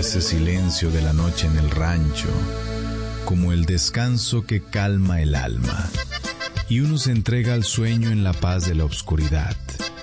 dulce silencio de la noche en el rancho, como el descanso que calma el alma, y uno se entrega al sueño en la paz de la oscuridad,